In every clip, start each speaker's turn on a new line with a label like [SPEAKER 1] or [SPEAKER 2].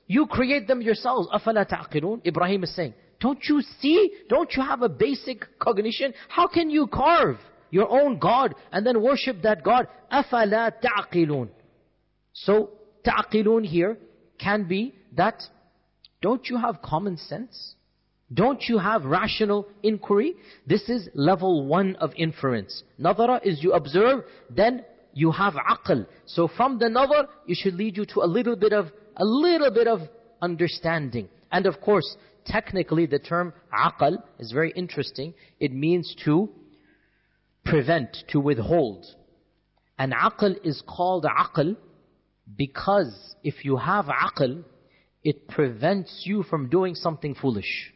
[SPEAKER 1] You create them yourselves. أَفَلَا تَعْقِلُونَ. Ibrahim is saying, don't you see? Don't you have a basic cognition? How can you carve your own God and then worship that God? أَفَلَا تَعْقِلُونَ. So, ta'qilun here can be that, don't you have common sense? Don't you have rational inquiry? This is level 1 of inference. Nadara is you observe, then you have aql. So from the nadar, it should lead you to a little bit of understanding. And of course, technically the term aql is very interesting. It means to prevent, to withhold. And aql is called aql because if you have aql, it prevents you from doing something foolish.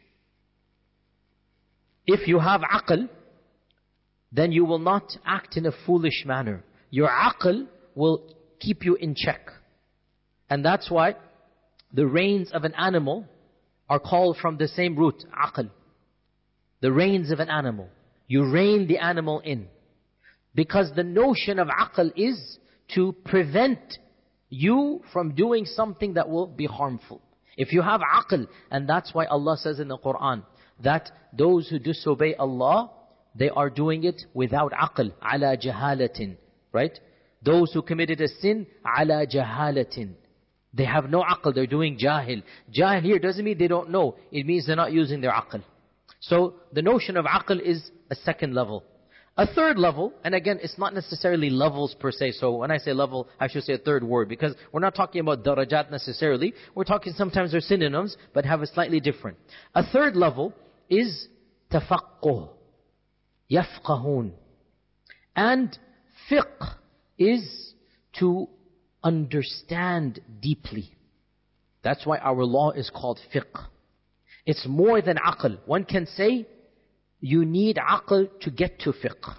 [SPEAKER 1] If you have aql, then you will not act in a foolish manner. Your aql will keep you in check. And that's why the reins of an animal are called from the same root, aql. The reins of an animal. You rein the animal in. Because the notion of aql is to prevent you from doing something that will be harmful. If you have aql, and that's why Allah says in the Quran, that those who disobey Allah, they are doing it without aql, ala jahalatin. Right? Those who committed a sin, ala jahalatin. They have no aql, they're doing jahil. Jahil here doesn't mean they don't know. It means they're not using their aql. So the notion of aql is a second level. A third level, and again, it's not necessarily levels per se. So when I say level, I should say a third word. Because we're not talking about darajat necessarily. We're talking sometimes they're synonyms, but have a slightly different. A third level is tafaqquh. Yafqahun. And fiqh is to understand deeply. That's why our law is called fiqh. It's more than aql. One can say, you need aql to get to fiqh.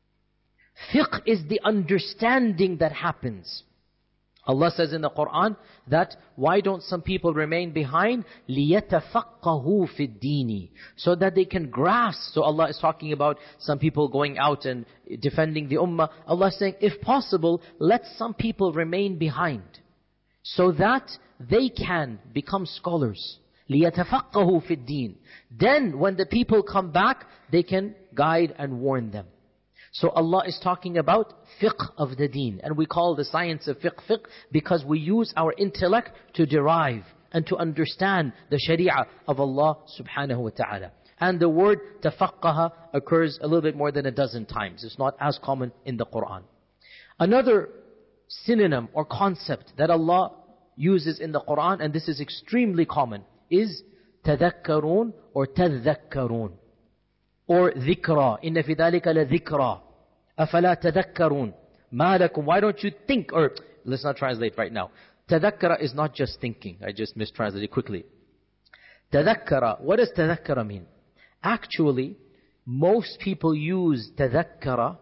[SPEAKER 1] Fiqh is the understanding that happens. Allah says in the Quran that, why don't some people remain behind? لِيَتَفَقَّهُوا فِي الدِّينِ. So that they can grasp. So Allah is talking about some people going out and defending the ummah. Allah is saying, if possible, let some people remain behind. So that they can become scholars. لِيَتَفَقَّهُوا فِي الدِّينِ. Then when the people come back, they can guide and warn them. So Allah is talking about fiqh of the deen. And we call the science of fiqh because we use our intellect to derive and to understand the sharia of Allah subhanahu wa ta'ala. And the word tafaqqaha occurs a little bit more than a dozen times. It's not as common in the Quran. Another synonym or concept that Allah uses in the Quran, and this is extremely common, is tadhakkarun or tadhakkarun. Or dhikra. Inna fi dhalika la dhikra. Afala tadhakkarun. Ma lakum. Why don't you think? Or, let's not translate right now. Tadhakkara is not just thinking. I just mistranslated quickly. Tadhakkara. What does tadhakkara mean? Actually, most people use tadhakkara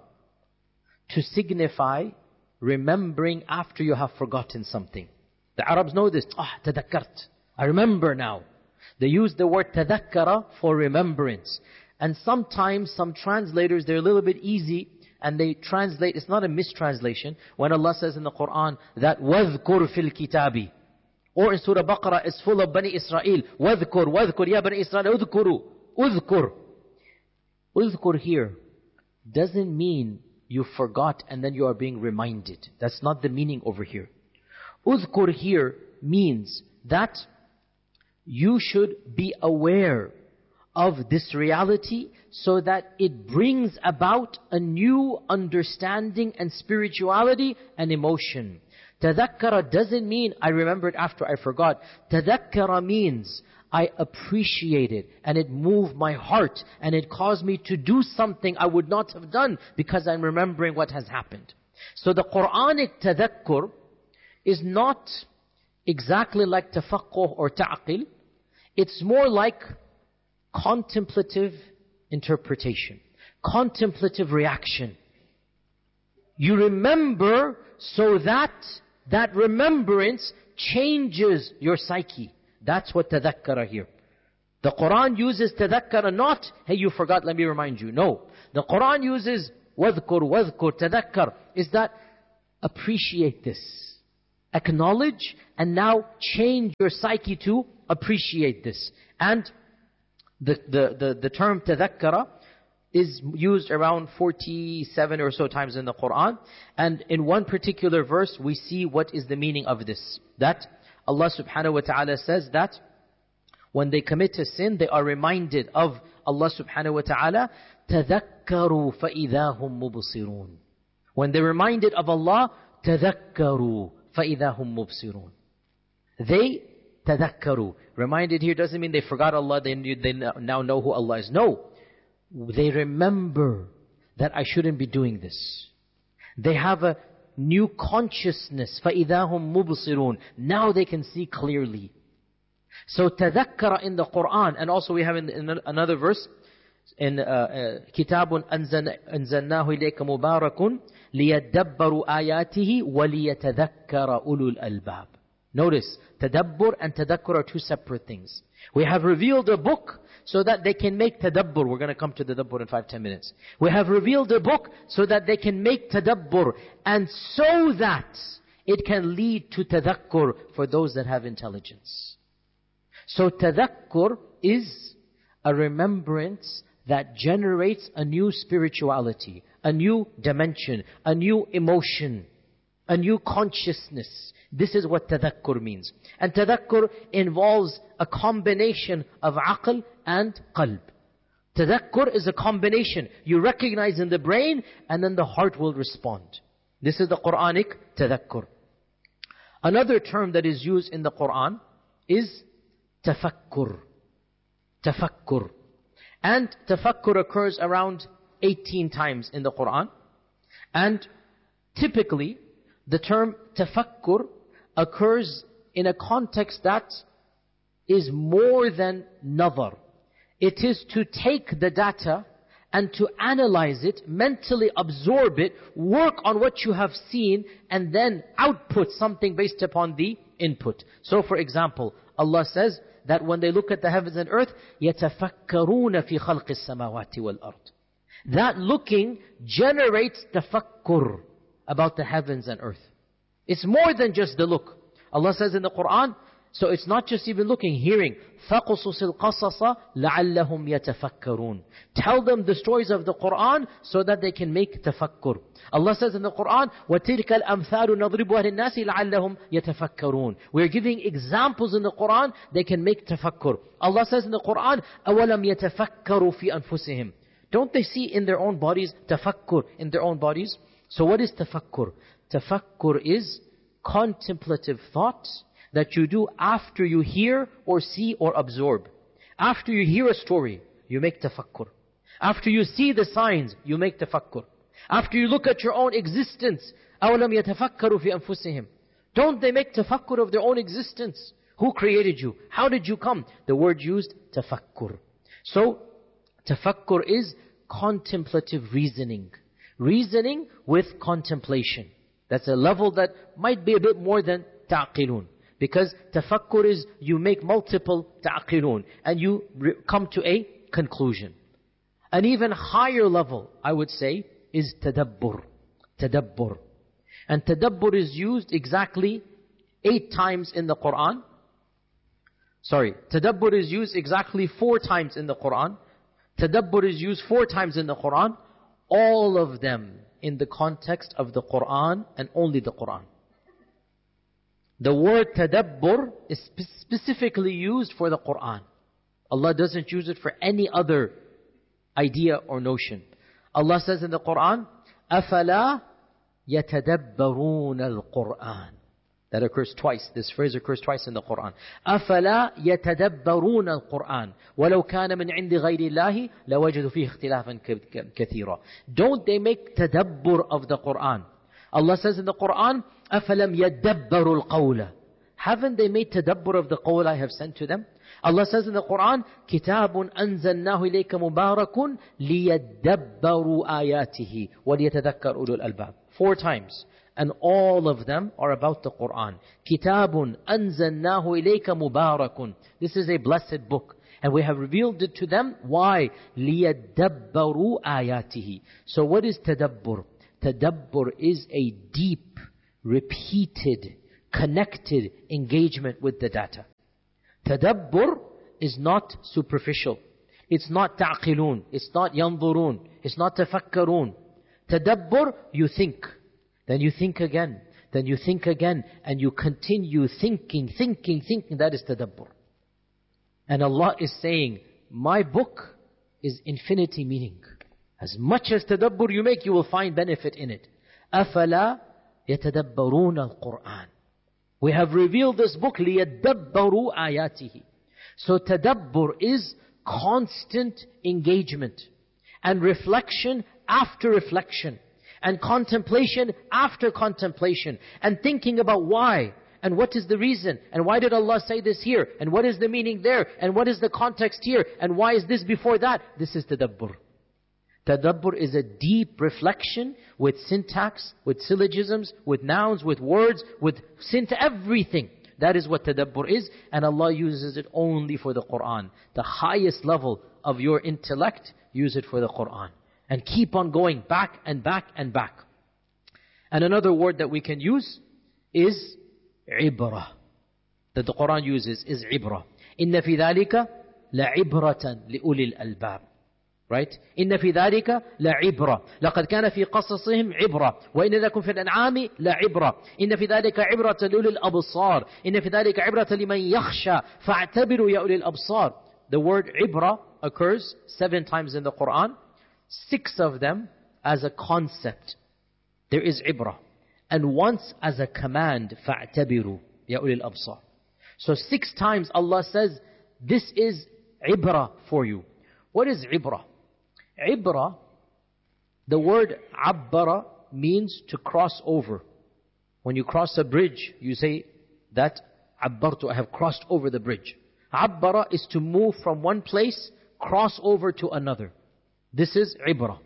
[SPEAKER 1] to signify remembering after you have forgotten something. The Arabs know this. Tadhakkart. I remember now. They use the word tadhakkara for remembrance. And sometimes some translators, they're a little bit easy and they translate, it's not a mistranslation, when Allah says in the Quran that وَذْكُرْ فِي الْكِتَابِ. Or in Surah Baqarah, it's full of Bani Israel. وَذْكُرْ يَا بَنِي إِسْرَائِيل اذْكُرُوا. Udhkur here doesn't mean you forgot and then you are being reminded. That's not the meaning over here. Udhkur here means that you should be aware of this reality so that it brings about a new understanding and spirituality and emotion. Tadhakkara doesn't mean I remembered after I forgot. Tadhakkara means I appreciate it and it moved my heart and it caused me to do something I would not have done because I'm remembering what has happened. So the Quranic tadhakkur is not exactly like tafaqquh or ta'qil. It's more like contemplative interpretation, contemplative reaction. You remember so that remembrance changes your psyche. That's what tadhakkara here. The Quran uses tadhakkara not, hey, you forgot, let me remind you. No. The Quran uses wadhkur, tadhakkar, is that appreciate this. acknowledge and now change your psyche to appreciate this. And the term tadhakkara is used around 47 or so times in the Quran. And in one particular verse, we see what is the meaning of this. That Allah subhanahu wa ta'ala says that when they commit a sin, they are reminded of Allah subhanahu wa ta'ala. تَذَكَّرُوا فَإِذَا هُمْ مُبْصِرُونَ. When they're reminded of Allah, تَذَكَّرُوا فَإِذَا هُمْ مُبْصِرُونَ. They تَذَكَّرُوا. Reminded here doesn't mean they forgot Allah, they now know who Allah is. No. They remember that I shouldn't be doing this. They have a new consciousness. فَإِذَا هُمْ مُبْصِرُونَ. Now they can see clearly. So تذكر in the Quran, and also we have in another verse, in كتاب أنزلناه إليك مبارك ليدبروا آياته وليتذكر أولو الألباب. Notice, tadabbur and tadakkur are two separate things. We have revealed a book so that they can make tadabbur. We're going to come to tadabbur in 5-10 minutes. We have revealed a book so that they can make tadabbur, and so that it can lead to tadakkur for those that have intelligence. So tadakkur is a remembrance that generates a new spirituality, a new dimension, a new emotion, a new consciousness. This is what tadakkur means. And tadakkur involves a combination of aql and qalb. Tadakkur is a combination. You recognize in the brain and then the heart will respond. This is the Quranic tadakkur. Another term that is used in the Quran is tafakkur. Tafakkur. And tafakkur occurs around 18 times in the Quran. And typically, the term tafakkur occurs in a context that is more than nazar. It is to take the data and to analyze it, mentally absorb it, work on what you have seen, and then output something based upon the input. So for example, Allah says that when they look at the heavens and earth, يَتَفَكَّرُونَ فِي خَلْقِ السَّمَاوَاتِ وَالْأَرْضِ. That looking generates tafakkur about the heavens and earth. It's more than just the look. Allah says in the Quran, so it's not just even looking, hearing. فَقُصُصِ الْقَصَصَ لَعَلَّهُمْ يَتَفَكَّرُونَ. Tell them the stories of the Quran so that they can make tafakkur. Allah says in the Quran, وَتِلْكَ الْأَمْثَالُ نَضْرِبُهَا لِلنَّاسِ لَعَلَّهُمْ يَتَفَكَّرُونَ. We're giving examples in the Quran, they can make tafakkur. Allah says in the Quran, أَوَلَمْ يَتَفَكَّرُوا فِي أَنفُسِهِمْ. Don't they see in their own bodies, tafakkur in their own bodies? So what is tafakkur? Tafakkur is contemplative thought that you do after you hear or see or absorb. After you hear a story, you make tafakkur. After you see the signs, you make tafakkur. After you look at your own existence, أَوْلَمْ يَتَفَكَّرُوا فِي أَنفُسِهِمْ. Don't they make tafakkur of their own existence? Who created you? How did you come? The word used, tafakkur. So, tafakkur is contemplative reasoning. Reasoning with contemplation. That's a level that might be a bit more than ta'qilun. Because tafakkur is you make multiple ta'qilun and you come to a conclusion. An even higher level, I would say, is tadabbur. Tadabbur. And tadabbur is used exactly 8 times in the Quran. Tadabbur is used exactly 4 times in the Quran. Tadabbur is used 4 times in the Quran. All of them in the context of the Quran and only the Quran. The word tadabbur is specifically used for the Quran. Allah doesn't use it for any other idea or notion. Allah says in the Quran, أَفَلَا يَتَدَبَّرُونَ الْقُرْآنِ. That occurs twice. This phrase occurs twice in the Quran. أَفَلَا يَتَدَبَّرُونَ الْقُرْآنِ وَلَوْ كَانَ مِنْ عِنْدِ غَيْرِ اللَّهِ لَوَجَدُوا فِيهِ اخْتِلَافًا كَثِيرًا. Don't they make tadabbur of the Quran? Allah says in the Quran, أَفَلَمْ يَدَّبَّرُوا الْقَوْلَ. Haven't they made tadabbur of the qawl I have sent to them? Allah says in the Quran, كِتَابٌ أَنزَلْنَاهُ إِلَيْكَ مُبَارَكٌ لِيَدَّبَّرُوا آيَاتِهِ وَلِيَتَذَكَّرْ أُولُو الْأَلْبَابِ. 4 times. And all of them are about the Quran. كِتَابٌ أَنزَلْنَاهُ إِلَيْكَ مُبَارَكٌ. This is a blessed book. And we have revealed it to them. Why? لِيَدَّبَّرُوا آيَاتِهِ. So what is tadabbur? Tadabbur is a deep, repeated, connected engagement with the data. Tadabbur is not superficial. It's not ta'qilun. It's not yanzurun. It's not tafakkarun. Tadabbur, you think. Then you think again. Then you think again. And you continue thinking. That is tadabbur. And Allah is saying, my book is infinity meaning. As much as tadabbur you make, you will find benefit in it. أَفَلَا يَتَدَبَّرُونَ الْقُرْآنِ. We have revealed this book لِيَدَّبَّرُوا آيَاتِهِ. So tadabbur is constant engagement and reflection after reflection and contemplation after contemplation and thinking about why and what is the reason and why did Allah say this here and what is the meaning there and what is the context here and why is this before that. This is tadabbur. Tadabbur is a deep reflection with syntax, with syllogisms, with nouns, with words, with everything. That is what tadabbur is, and Allah uses it only for the Qur'an. The highest level of your intellect, use it for the Qur'an. And keep on going back and back and back. And another word that we can use is ibrah. That the Qur'an uses is ibrah. إِنَّ فِي ذَلِكَ لَعِبْرَةً لِأُولِي الْأَلْبَابِ. Right? إن في ذلك لعبرة لقد كان في قصصهم عبرة وإن لكم في الأنعام لعبرة إن في ذلك عبرة لأولي الأبصار إن في ذلك عبرة لمن يخشى فاعتبروا يا أولي الأبصار. The word عبرة occurs 7 times in the Quran, 6 of them as a concept. There is عبرة, and once as a command, فاعتبروا يا أولي الأبصار. So 6 times Allah says this is عبرة for you. What is عبرة? Ibra, the word abbara means to cross over. When you cross a bridge, you say that abbartu, I have crossed over the bridge. Abbara is to move from one place, cross over to another. This is ibra.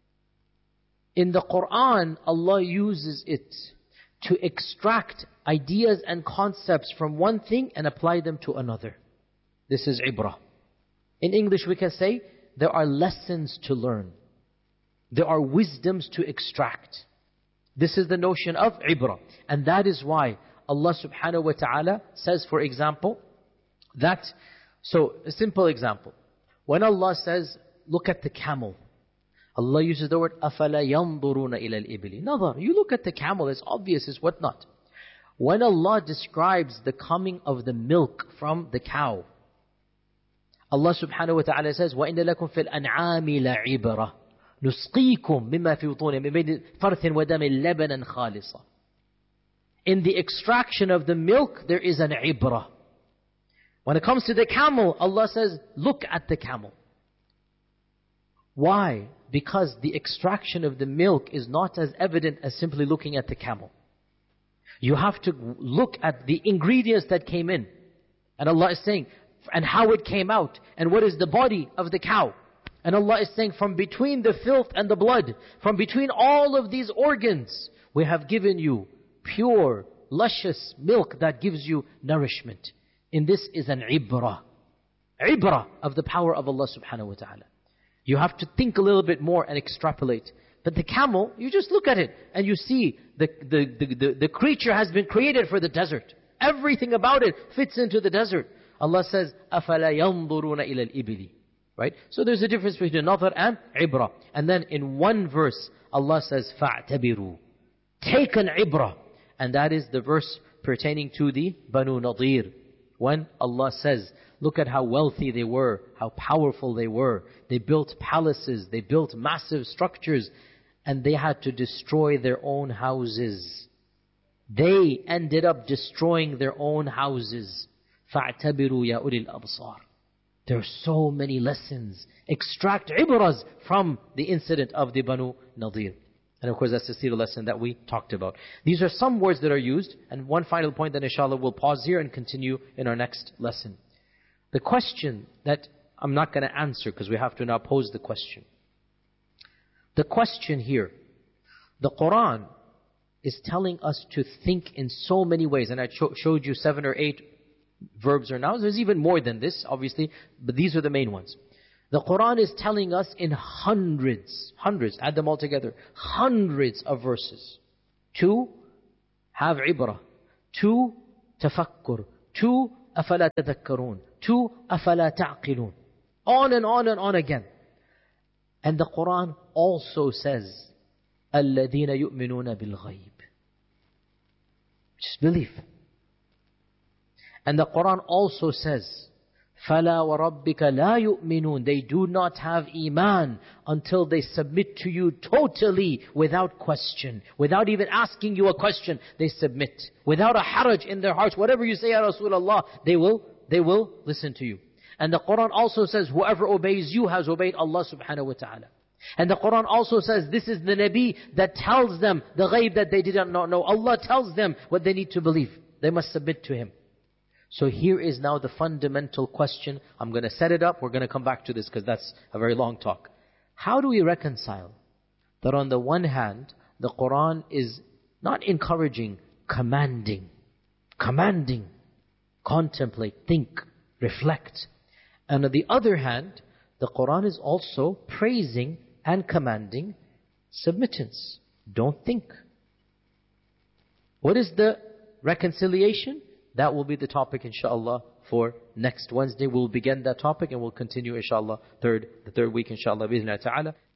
[SPEAKER 1] In the Quran, Allah uses it to extract ideas and concepts from one thing and apply them to another. This is ibra. In English we can say, there are lessons to learn. There are wisdoms to extract. This is the notion of ibrah. And that is why Allah subhanahu wa ta'ala says, for example, that, so a simple example. When Allah says, look at the camel, Allah uses the word, أَفَلَا يَنْظُرُونَ إِلَى الْإِبِلِ. Nazar, you look at the camel, it's obvious, it's whatnot. When Allah describes the coming of the milk from the cow, Allah subhanahu wa ta'ala says, وَإِنَّ لَكُمْ فِي الْأَنْعَامِ لَعِبْرَةً نُسْقِيكُم مِمَّا فِي بُطُونِهِ مِنْ بَيْنِ فَرْثٍ وَدَمٍ لَبَنًا خَالِصًا. In the extraction of the milk, there is an ibrah. When it comes to the camel, Allah says, look at the camel. Why? Because the extraction of the milk is not as evident as simply looking at the camel. You have to look at the ingredients that came in. And Allah is saying, and how it came out, and what is the body of the cow. And Allah is saying, from between the filth and the blood, from between all of these organs, we have given you pure, luscious milk that gives you nourishment. In this is an ibrah. Ibrah of the power of Allah subhanahu wa ta'ala. You have to think a little bit more and extrapolate. But the camel, you just look at it and you see the creature has been created for the desert. Everything about it fits into the desert. Allah says, أَفَلَا يَنْظُرُونَ إِلَى الْإِبِلِ. Right? So there's a difference between nazar and ibrah. And then in one verse, Allah says, فَاعْتَبِرُوا. Take an ibrah. And that is the verse pertaining to the Banu Nadir. When Allah says, look at how wealthy they were, how powerful they were. They built palaces, they built massive structures, and they had to destroy their own houses. They ended up destroying their own houses. فَاعْتَبِرُوا يَا أُولِي الْأَبْصَارِ. There are so many lessons. Extract ibras from the incident of the Banu Nadir. And of course that's the seerah lesson that we talked about. These are some words that are used. And one final point, then inshallah we'll pause here and continue in our next lesson. The question that I'm not going to answer because we have to now pose the question. The question here, the Quran is telling us to think in so many ways. And I showed you 7 or 8 verbs or nouns. There's even more than this, obviously, but these are the main ones. The Quran is telling us in hundreds, add them all together, hundreds of verses to have ibrah, 2, tafakkur. 2, أَفَلَا تَذَكَّرُونَ. 2, أَفَلَا تَعْقِلُونَ. On and on and on again. And the Quran also says, الَّذِينَ يُؤْمِنُونَ بِالْغَيْبِ. Just believe. And the Quran also says, فَلَا وَرَبِّكَ لَا يُؤْمِنُونَ. They do not have iman until they submit to you totally without question. Without even asking you a question, they submit. Without a haraj in their hearts. Whatever you say, Ya Rasulullah, they will listen to you. And the Quran also says, whoever obeys you has obeyed Allah subhanahu wa ta'ala. And the Quran also says, this is the Nabi that tells them the ghaib that they did not know. Allah tells them what they need to believe. They must submit to Him. So here is now the fundamental question. I'm going to set it up. We're going to come back to this because that's a very long talk. How do we reconcile that on the one hand, the Quran is not encouraging, commanding, contemplate, think, reflect. And on the other hand, the Quran is also praising and commanding submittance. Don't think. What is the reconciliation? That will be the topic, inshallah, for next Wednesday. We'll begin that topic and we'll continue, inshallah, the third week, inshallah, bi'idhnillah ta'ala.